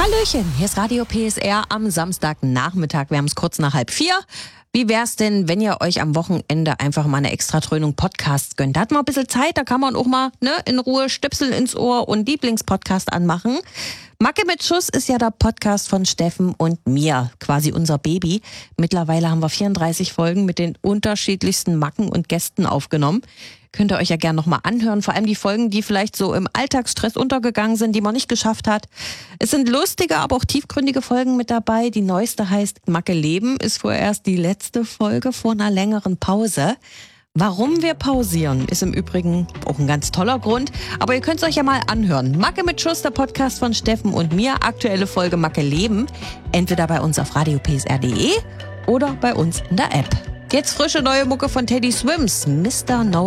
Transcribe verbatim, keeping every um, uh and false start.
Hallöchen, hier ist Radio P S R am Samstagnachmittag. Wir haben es kurz nach halb vier. Wie wär's denn, wenn ihr euch am Wochenende einfach mal eine Extra-Dröhnung Podcasts gönnt? Da hat man ein bisschen Zeit, da kann man auch mal ne, in Ruhe Stöpsel ins Ohr und Lieblingspodcast anmachen. Macke mit Schuss ist ja der Podcast von Steffen und mir, quasi unser Baby. Mittlerweile haben wir vierunddreißig Folgen mit den unterschiedlichsten Macken und Gästen aufgenommen. Könnt ihr euch ja gerne nochmal anhören, vor allem die Folgen, die vielleicht so im Alltagsstress untergegangen sind, die man nicht geschafft hat. Es sind lustige, aber auch tiefgründige Folgen mit dabei. Die neueste heißt Macke Leben, ist vorerst die letzte Folge vor einer längeren Pause. Warum wir pausieren, ist im Übrigen auch ein ganz toller Grund. Aber ihr könnt es euch ja mal anhören. Macke mit Schuss, der Podcast von Steffen und mir. Aktuelle Folge Macke Leben. Entweder bei uns auf radio p s r punkt d e oder bei uns in der App. Jetzt frische neue Mucke von Teddy Swims, Mister No